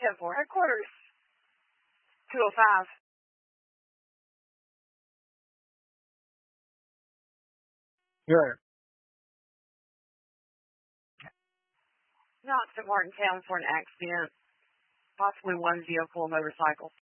10-4 headquarters. 205. Sure. Knox at Martintown for an accident. Possibly one vehicle, a motorcycle.